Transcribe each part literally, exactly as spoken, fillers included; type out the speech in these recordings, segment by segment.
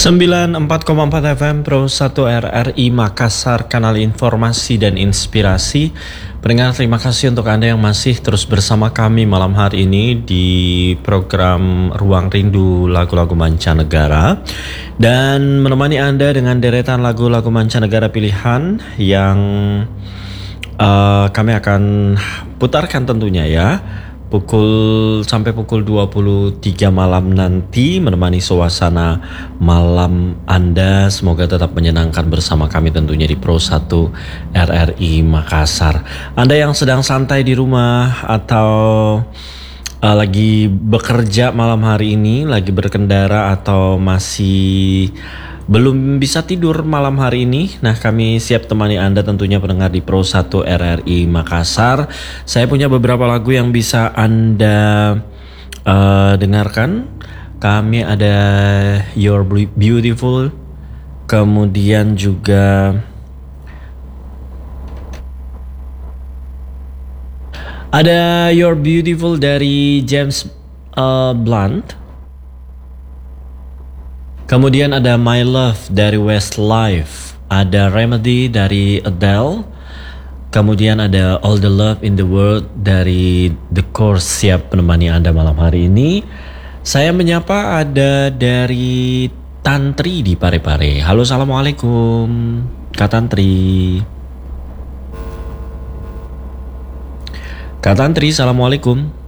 sembilan puluh empat koma empat F M Pro satu R R I Makassar, kanal informasi dan inspirasi. Pendengar, terima kasih untuk Anda yang masih terus bersama kami malam hari ini di program Ruang Rindu Lagu-Lagu Mancanegara, dan menemani Anda dengan deretan lagu-lagu mancanegara pilihan yang uh, kami akan putarkan tentunya ya, pukul sampai pukul dua puluh tiga malam nanti, menemani suasana malam Anda. Semoga tetap menyenangkan bersama kami tentunya di Pro satu R R I Makassar. Anda yang sedang santai di rumah atau uh, lagi bekerja malam hari ini, lagi berkendara atau masih belum bisa tidur malam hari ini, nah kami siap temani Anda tentunya pendengar di Pro satu R R I Makassar. Saya punya beberapa lagu yang bisa Anda uh, dengarkan. Kami ada You're Beautiful, kemudian juga ada You're Beautiful dari James uh, Blunt. Kemudian ada My Love dari Westlife, ada Remedy dari Adele, kemudian ada All the Love in the World dari The Course. Siap menemani Anda malam hari ini. Saya menyapa ada dari Tantri di Parepare. Halo, assalamualaikum Kak Tantri. Kak Tantri, assalamualaikum.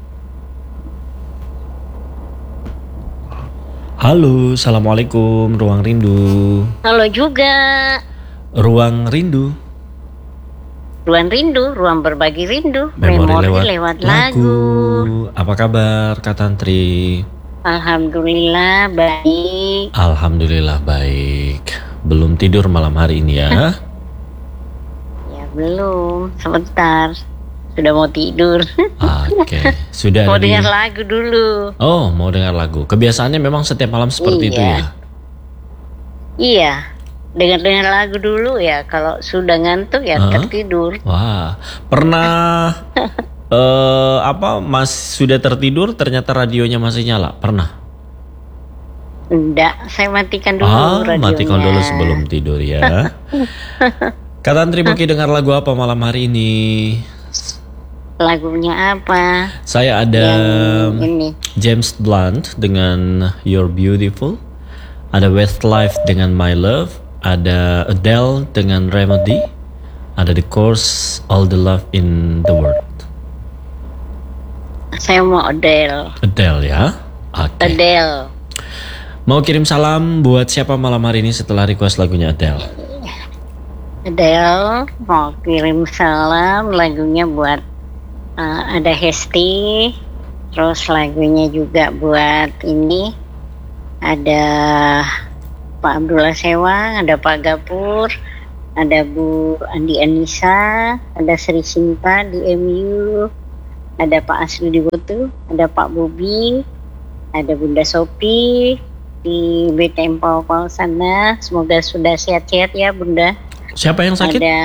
Halo, assalamualaikum Ruang Rindu. Halo juga. Ruang Rindu. Ruang Rindu, ruang berbagi rindu. Memori, Memori lewat, lewat lagu. lagu. Apa kabar Kak Tantri? Alhamdulillah baik. Alhamdulillah baik. Belum tidur malam hari ini ya? Ya belum, sebentar. Sudah mau tidur. Oke, okay. Sudah. Mau di... dengar lagu dulu. Oh, mau dengar lagu. Kebiasaannya memang setiap malam seperti iya. itu ya? Iya, dengar-dengar lagu dulu ya. Kalau sudah ngantuk ya uh-huh. tertidur. Wah, pernah uh, apa? Mas sudah tertidur, ternyata radionya masih nyala. Pernah? Enggak, saya matikan dulu ah, radionya. Matikan dulu sebelum tidur ya. Kak Tantri mau dengar lagu apa malam hari ini? Lagunya apa? Saya ada yang ini. James Blunt dengan You're Beautiful, ada Westlife dengan My Love, ada Adele dengan Remedy, ada The Course All the Love in the World. Saya mau Adele. Adele ya? Oke. Okay. Adele. Mau kirim salam buat siapa malam hari ini setelah request lagunya Adele? Adele mau kirim salam, lagunya buat Uh, ada Hesti, terus lagunya juga buat ini, ada Pak Abdullah Sewang, ada Pak Gapur, ada Bu Andi Anissa, ada Sri Sinta di M U, ada Pak Asri di Botu, ada Pak Bobi, ada Bunda Sopi di B T M Pau-Pau sana. Semoga sudah sehat-sehat ya Bunda. Siapa yang sakit? Ada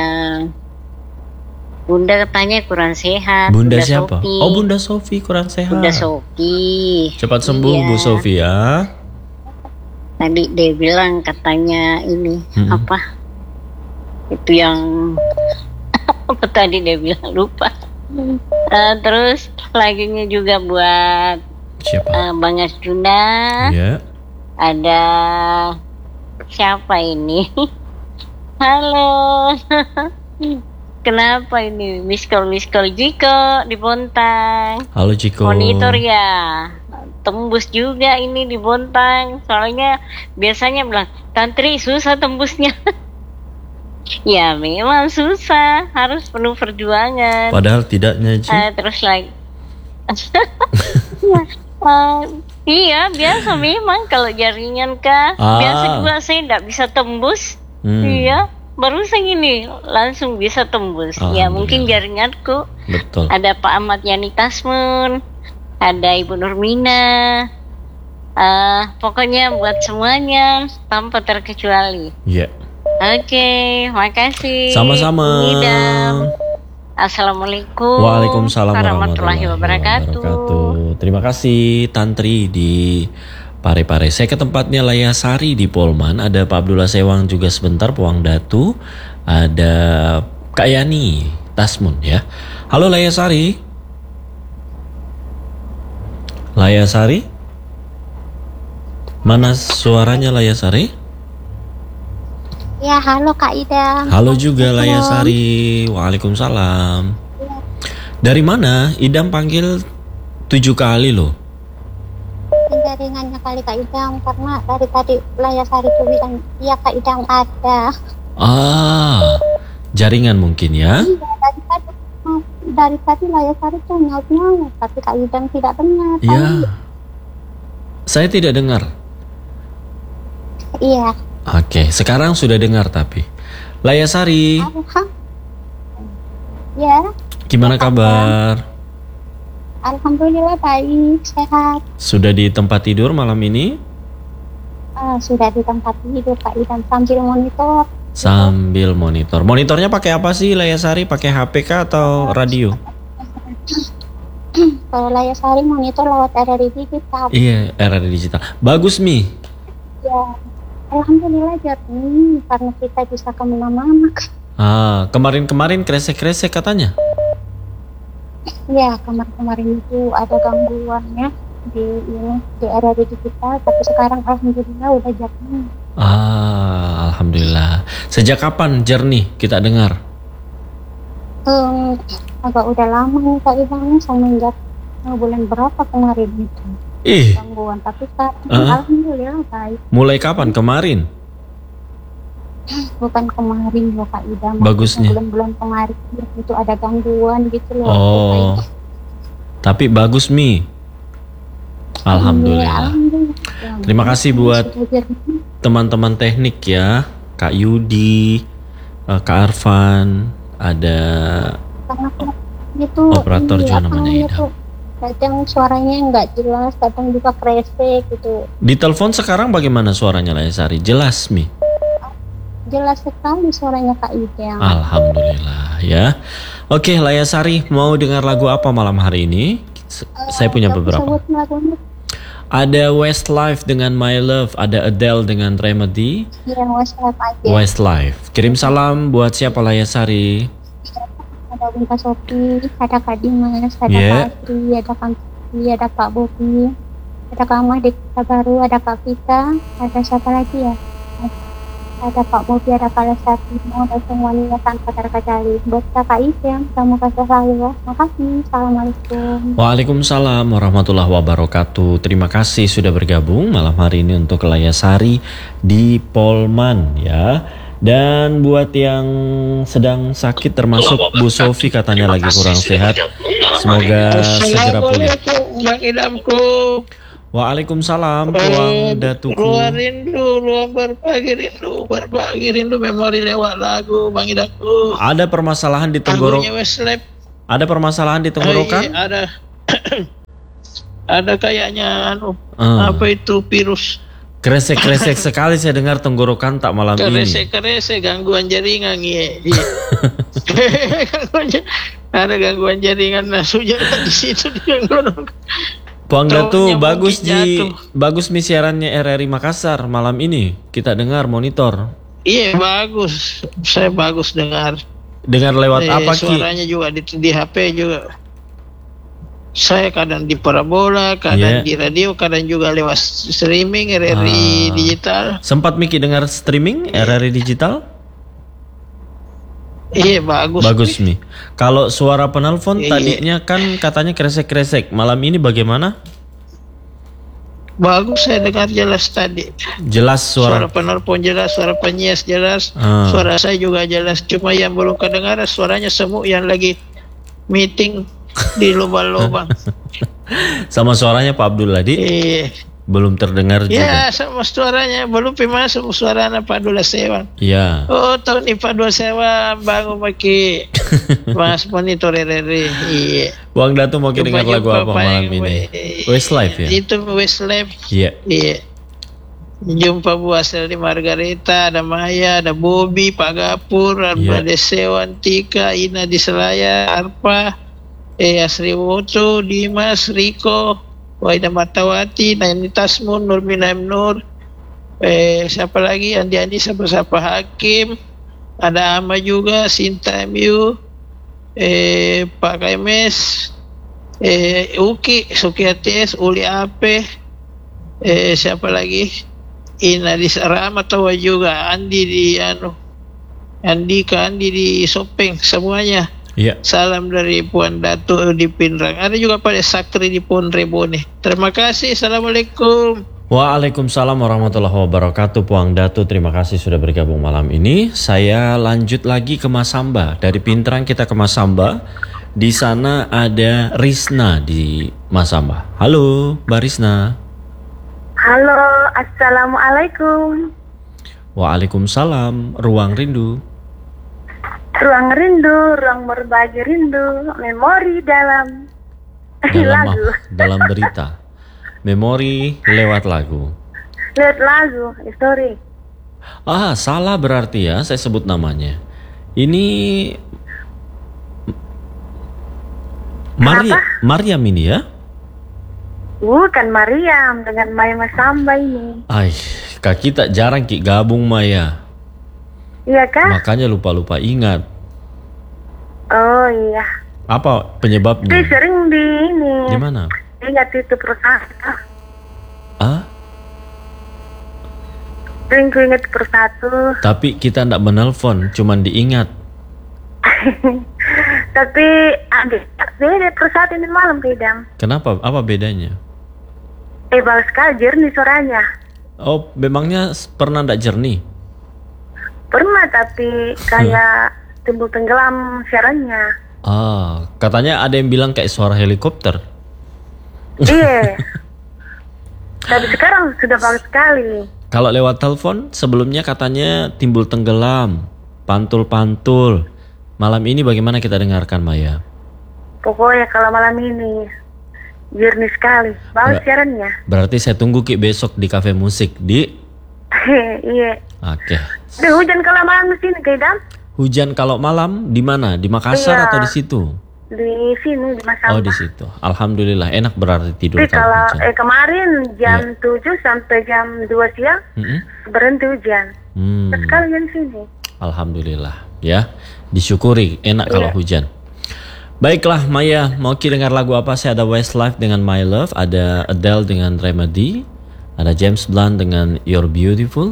Bunda katanya kurang sehat. Bunda, Bunda siapa? Sophie. Oh, Bunda Sofi kurang sehat. Bunda Sofi. Cepat sembuh iya. Bu Sofi ya. Tadi dia bilang katanya ini hmm. apa? Itu yang apa tadi dia bilang lupa. Uh, terus lagunya juga buat siapa? Uh, Bang Asjuna. Iya. Ada siapa ini? Halo. Kenapa ini miskol miskol Jiko di Bontang? Halo Jiko. Monitor ya, tembus juga ini di Bontang. Soalnya biasanya bilang Tantri susah tembusnya. Ya memang susah, harus penuh perjuangan. Padahal tidaknya Ji. Uh, terus lagi. uh, iya biasa memang kalau jaringan kah. Ah. Biasa juga saya tidak bisa tembus. Hmm. Iya. Barusan ini langsung bisa tembus. Ya mungkin jaringanku. Betul. Ada Pak Ahmad Yani Tasmun, ada Ibu Nurmina. Uh, pokoknya buat semuanya tanpa terkecuali. Iya. Yeah. Oke, okay, makasih. Sama-sama. Idam. Assalamualaikum. Waalaikumsalam warahmatullahi wabarakatuh. wabarakatuh. Terima kasih Tantri di Pare-pare. Saya ke tempatnya Layasari di Polman. Ada Pak Abdullah Sewang juga sebentar, Puang Datu. Ada Kak Yani Tasmun ya. Halo Layasari. Layasari? Mana suaranya Layasari? Ya, halo Kak Idam. Halo juga Layasari. Waalaikumsalam. Dari mana? Idam panggil tujuh kali loh. Jaringannya kali Kak Idam, karena dari tadi Layasari tuh bilang, iya Kak Idam ada. Ah, jaringan mungkin ya? Iya, dari tadi, dari tadi Layasari tuh nyaut-nyaut, tapi Kak Idam tidak dengar. Iya. Saya tidak dengar. Iya. Oke, sekarang sudah dengar tapi. Layasari, Alham. Ya, gimana kabar? Alhamdulillah baik, sehat. Sudah di tempat tidur malam ini? Ah, sudah di tempat tidur Kak Idam sambil monitor. Sambil monitor. Monitornya pakai apa sih Layasari? Pakai H P kah atau radio? Kalau Layasari monitor lewat R R I digital. Iya, R R I digital. Bagus Mi. Ya, alhamdulillah jadi karena kita bisa kemana-mana. Ah, kemarin-kemarin kresek-kresek katanya. Ya, kemarin-kemarin itu ada gangguannya di ini di R R I digital, tapi sekarang alhamdulillah udah jadi. Ah, alhamdulillah. Sejak kapan jernih kita dengar? Um, agak udah lama nih Kak Idam, semenjak uh, bulan berapa kemarin itu Ih, gangguan, tapi sekarang uh-huh. alhamdulillah baik. Mulai kapan? Kemarin? Bukan kemarin loh Kak Idam, Bagusnya. bulan-bulan kemarin itu ada gangguan gitu loh. Oh, tapi bagus Mi. Alhamdulillah. Alhamdulillah. Terima kasih buat teman-teman teknik ya, Kak Yudi, Kak Arfan, ada Karena itu operator ini, juga apa namanya namanya Ida. tuh, kadang suaranya nggak jelas, kadang juga kresek gitu. Di telepon sekarang bagaimana suaranya Layasari? Jelas Mi? Jelas sekali suaranya Kak Ida. Alhamdulillah ya. Oke Layasari, mau dengar lagu apa malam hari ini? S- Uh, Saya punya Gak beberapa. sebut lagunya. Ada Westlife dengan My Love, ada Adele dengan Remedy. Yang Westlife aja. Westlife. Kirim salam buat siapa Layasari? Ada Bunda Sopi, ada Kak Dimas, ada Yeah. Kak Astri, ada Kak Sopi, ada Pak Bobi, ada Kak Ahmad di Kota Baru, ada Kak Vita, ada siapa lagi ya? Ada Pak Bobi, ada Kak Lestari, ada semuanya tanpa terkecuali. Buat Kakak Isyam, kamu kasih selalu ya. Makasih, Assalamualaikum. Waalaikumsalam warahmatullahi wabarakatuh. Terima kasih sudah bergabung malam hari ini untuk Layasari di Polman ya. Dan buat yang sedang sakit termasuk Bu Sofi katanya lagi kurang sehat. Semoga segera pulih. Assalamualaikum Bang Idamku. Waalaikumsalam Puang Datuku. Luar rindu, luar berbagi rindu, berbagi rindu memori lewat lagu Bang Idamku. Ada permasalahan di tenggorok. Lagunya Westlife. Ada permasalahan di tenggorokan? Eh, ada ada kayaknya anu Ah. apa itu virus. Kresek-kresek sekali saya dengar tenggorokan tak malam ini. Kerese-kerese gangguan jaringan iya. iya. Gangguan ja- ada gangguan jaringan langsung jalan di situ di tenggorokan. Puang Datu Taunya bagus mungkin di jatuh. bagus mi siarannya R R I Makassar malam ini. Kita dengar monitor. Iya bagus, saya bagus dengar. Dengar lewat Eh, apa Ki? suaranya juga di, di H P juga. Saya kadang di parabola, Yeah. kadang di radio, kadang juga lewat streaming R R I Ah. digital. Sempat Miki dengar streaming R R I digital? Iya bagus. Bagus Mi. Kalau suara penelpon Iya, iya. tadinya kan katanya kresek-kresek. Malam ini bagaimana? Bagus saya dengar jelas tadi. Jelas Suara suara. penelpon jelas, suara penyias jelas, Ah. suara saya juga jelas. Cuma yang belum kedengaran suaranya semua yang lagi meeting di lubang-lubang. Sama suaranya Pak Abdul tadi Iya. belum terdengar juga. Ya sama suaranya belum masuk suara Pak Abdullah Sewang. Iya. Oh tahun ini Pak Abdullah Sewang bangun pakai Mas monitor R R I. Iya. Puang Datu mau dengar Jumpa-jumpa lagu apa Pak malam yang- ini? Westlife ya? Itu Westlife. Iya. Iya. Jumpa Bu Asel di Margareta, ada Maya, ada Bobby, Pak Gapur, ada Iya. Desewan, Tika, Ina di Selaya, Arpa, eh Asri Woto, Dimas, Riko, Waida Matawati, Naini Tasmun, Nurmina M. Nur, eh, siapa lagi, Andi Andi, siapa-siapa Hakim, ada Ama juga, Sinta M U, eh, Pak K M S, eh, Uki, Sukiyati S, Uli Ape, eh, siapa lagi, Inadis Rahmat tahu juga, Andi di anu, Andi ke Andi di Sopeng, semuanya. Iya. Salam dari Puan Datu di Pinrang. Ada juga pada Sakri di Ponrebone. Terima kasih. Assalamualaikum. Waalaikumsalam warahmatullahi wabarakatuh. Puang Datu, terima kasih sudah bergabung malam ini. Saya lanjut lagi ke Masamba. Dari Pintrang kita ke Masamba. Di sana ada Risna di Masamba. Halo, Mbak Risna. Halo, assalamualaikum. Waalaikumsalam. Ruang Rindu. Ruang rindu, ruang berbagi rindu, memori dalam, Dalam lagu. apa? Dalam berita. Memori lewat lagu. Lewat lagu, story. Ah, salah berarti ya saya sebut namanya. Ini Maria, Mariam ini ya? Bukan Mariam, dengan Maya Masamba ini. Ay, kak kita jarang ki gabung Maya. Iya kah? Makanya lupa-lupa ingat. Oh iya. Apa penyebabnya? Tapi sering di ini. Di mana? Ingat itu persatu. Ah? Sering ku ingat persatu. Tapi kita ndak menelpon, cuman diingat. Tapi adik, beda persatu ini malam Kidam. Kenapa? Apa bedanya? Eh bagus sekali jernih suaranya. Oh, memangnya pernah ndak jernih? Pernah tapi kayak timbul tenggelam siarannya. Ah, katanya ada yang bilang kayak suara helikopter. Iya. Tapi sekarang sudah bagus sekali. Kalau lewat telepon sebelumnya katanya timbul tenggelam, pantul-pantul. Malam ini bagaimana kita dengarkan Maya? Pokoknya kalau malam ini jernih sekali, bagus Ber- siarannya. Berarti saya tunggu Ki besok di kafe musik di. Iya. Oke. Duh, hujan kalau malam di sini Kidam. Hujan kalau malam di mana? Di Makassar Iya. atau di situ? Di sini di Masamba. Oh di situ. Alhamdulillah enak berarti tidur Tapi kalau kalau hujan. eh, kemarin jam Iya. tujuh sampai jam dua siang Mm-mm. berhenti hujan. Hmm. Sekalian sini. Alhamdulillah ya. Disyukuri enak kalau Iya. hujan. Baiklah Maya, mau Ki dengar lagu apa? Saya ada Westlife dengan My Love, ada Adele dengan Remedy, ada James Blunt dengan You're Beautiful,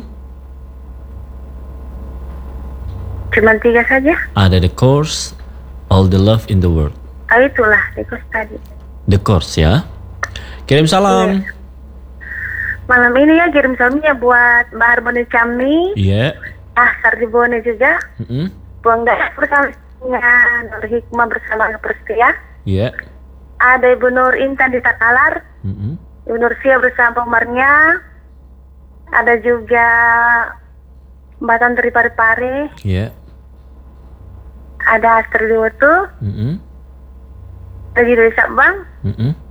Cuman tiga saja. ada The Course, All the Love in the World. Ah, itulah tikus tadi. The Course ya. Kirim salam. Iya. Malam ini ya kirim salamnya buat Mbak Harmoni Camni, Iya. ah Sardibone juga, Mm-mm. Buang Dah bersama Nur Hikmah bersama Perstia. Iya. Ada Ibu Nur Intan di Takalar, Mm-mm. Ibu Nur Sia bersama pemarnya. Ada juga Mbak Tantri Pare-Pare, Iya. ada Astrid Wotu, Mm-mm. lagi dari Sabang, Mm-mm.